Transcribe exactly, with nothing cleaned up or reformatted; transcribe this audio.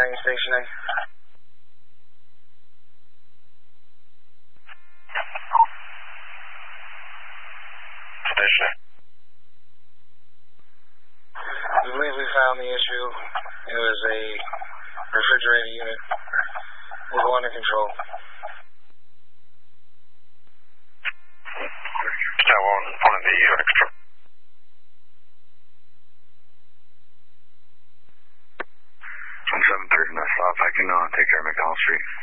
Train Station A. Station. We believe we found the issue. It was a refrigerator unit. We'll go under control. That one, one of the extra. seven thirty, that's stop. I can uh, take care of McDonald Street.